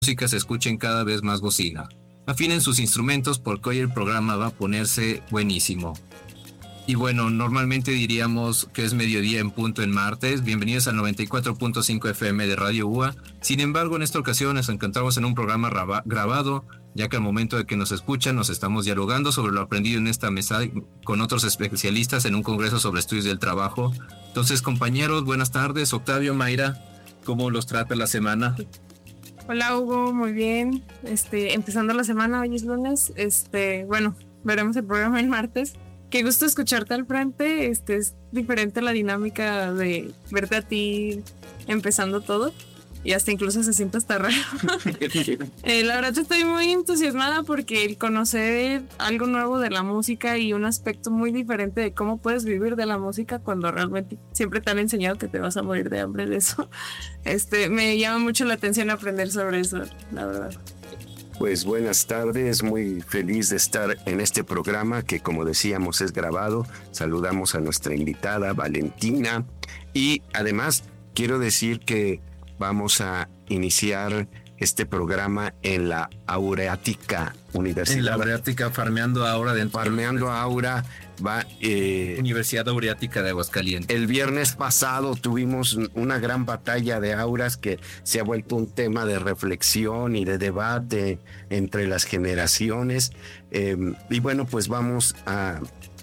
música se escuche en cada vez más bocina. Afinen sus instrumentos porque hoy el programa va a ponerse buenísimo. Y bueno, normalmente diríamos que es mediodía en punto en martes. Bienvenidos al 94.5 FM de Radio UA. Sin embargo, en esta ocasión nos encontramos en un programa grabado, ya que al momento de que nos escuchan nos estamos dialogando sobre lo aprendido en esta mesa con otros especialistas en un congreso sobre estudios del trabajo. Entonces, compañeros, buenas tardes. Octavio, Mayra, ¿cómo los trata la semana? Hola Hugo, muy bien. Empezando la semana, hoy es lunes. Bueno, veremos el programa el martes. Qué gusto escucharte al frente. Es diferente la dinámica de verte a ti empezando todo. Y hasta incluso se siente hasta raro. La verdad estoy muy entusiasmada porque el conocer algo nuevo de la música y un aspecto muy diferente de cómo puedes vivir de la música cuando realmente siempre te han enseñado que te vas a morir de hambre de eso. Me llama mucho la atención aprender sobre eso, la verdad. Pues buenas tardes, muy feliz de estar en este programa que, como decíamos, es grabado. Saludamos a nuestra invitada Valentina y además quiero decir que vamos a iniciar este programa en la Aureática Universidad. En la Aureática, Farmeando Aura. Farmeando Aura va... Universidad Aureática de Aguascalientes. El viernes pasado tuvimos una gran batalla de auras que se ha vuelto un tema de reflexión y de debate entre las generaciones. Y bueno, pues vamos a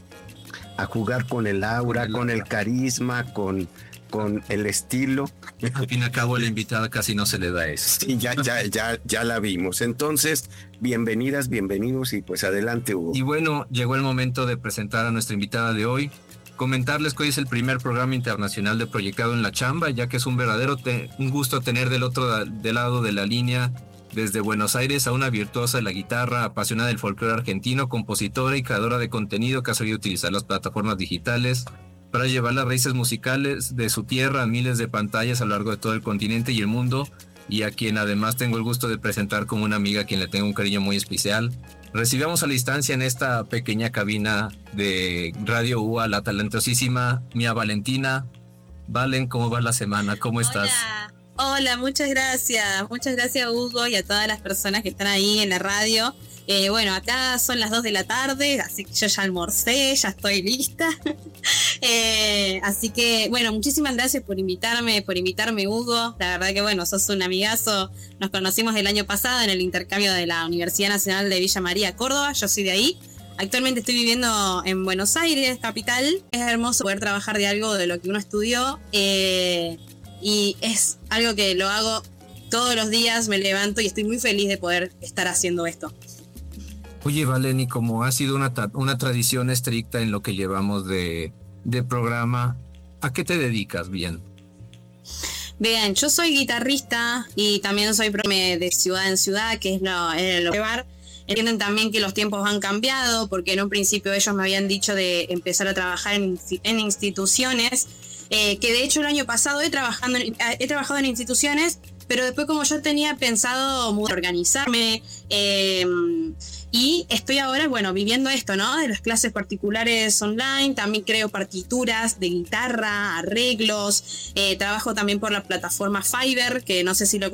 jugar con el aura, con el carisma, con el estilo. Al fin y al cabo, la invitada casi no se le da eso. Sí, ya la vimos. Entonces, bienvenidas, bienvenidos y pues adelante, Hugo. Y bueno, llegó el momento de presentar a nuestra invitada de hoy. Comentarles que hoy es el primer programa internacional de Proyectado en la Chamba, ya que es un verdadero un gusto tener del lado de la línea, desde Buenos Aires, a una virtuosa de la guitarra, apasionada del folclore argentino, compositora y creadora de contenido que ha sabido utilizar las plataformas digitales para llevar las raíces musicales de su tierra a miles de pantallas a lo largo de todo el continente y el mundo, y a quien además tengo el gusto de presentar como una amiga a quien le tengo un cariño muy especial. Recibamos a la distancia en esta pequeña cabina de Radio UA la talentosísima Mía Valentina. Valen, ¿cómo va la semana? ¿Cómo estás? Hola, muchas gracias Hugo y a todas las personas que están ahí en la radio. Bueno, acá son las 2 de la tarde, así que yo ya almorcé, ya estoy lista. Así que, bueno, muchísimas gracias por invitarme, Hugo. La verdad que, bueno, sos un amigazo. Nos conocimos el año pasado en el intercambio de la Universidad Nacional de Villa María, Córdoba. Yo soy de ahí. Actualmente estoy viviendo en Buenos Aires, capital. Es hermoso poder trabajar de algo de lo que uno estudió. Y es algo que lo hago todos los días, me levanto y estoy muy feliz de poder estar haciendo esto. Oye, Valen, y como ha sido una tradición estricta en lo que llevamos de programa, ¿a qué te dedicas bien? Bien, yo soy guitarrista y también soy de ciudad en ciudad, que es lo que llevar. Entienden también que los tiempos han cambiado, porque en un principio ellos me habían dicho de empezar a trabajar en instituciones, que de hecho el año pasado he trabajado en instituciones, pero después como yo tenía pensado organizarme, y estoy ahora, bueno, viviendo esto, ¿no? De las clases particulares online, también creo partituras de guitarra, arreglos, trabajo también por la plataforma Fiverr, que no sé si lo